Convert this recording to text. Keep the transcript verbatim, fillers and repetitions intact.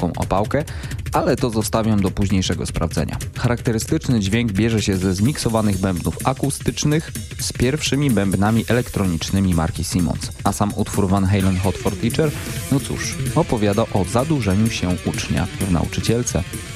wysoką opałkę, ale to zostawiam do późniejszego sprawdzenia. Charakterystyczny dźwięk bierze się ze zmiksowanych bębnów akustycznych z pierwszymi bębnami elektronicznymi marki Simmons. A sam utwór Van Halen Hot for Teacher, no cóż, opowiada o zadłużeniu się ucznia w nauczycielce.